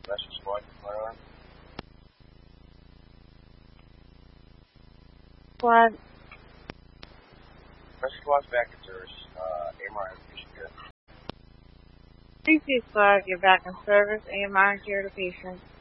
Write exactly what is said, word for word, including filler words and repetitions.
Rescue Squad, Florida. Squad. Rescue Squad's back in service. Uh, A M R patient care. three two Squad, you're back in service. A M R care to patient.